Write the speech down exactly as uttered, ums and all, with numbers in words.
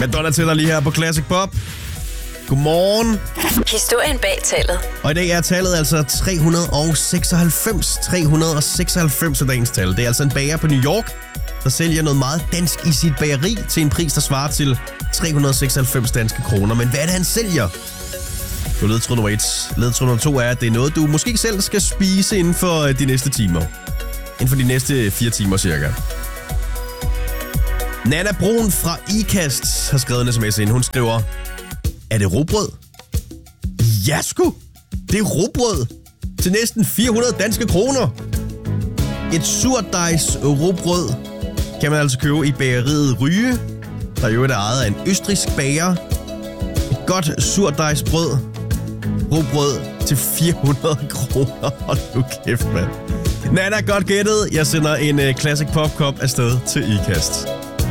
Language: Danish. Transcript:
Madonna til dig lige her på Classic Pop. Godmorgen. Historien bag tallet. Og i dag er tallet altså tre hundrede seksoghalvfems. tre hundrede seksoghalvfems er dagens tal. Det er altså en bager på New York, der sælger noget meget dansk i sit bageri til en pris, der svarer til tre hundrede seksoghalvfems danske kroner. Men hvad er det, han sælger? Du ledtråd nummer et. Ledtråd nummer to er, at det er noget, du måske selv skal spise inden for de næste timer. Inden for de næste fire timer cirka. Nana Brun fra IKAST har skrevet en sms ind. Hun skriver, er det rugbrød? Ja sgu! Det er rugbrød til næsten fire hundrede danske kroner. Et surdejs rugbrød kan man altså købe i bageriet Ryge, der jo er ejet af en østrigsk bager. Et godt surdejsbrød, rugbrød til fire hundrede kroner. Hold nu kæft, mand. Nana, godt gættet. Jeg sender en uh, Classic Pop Cup afsted til IKAST.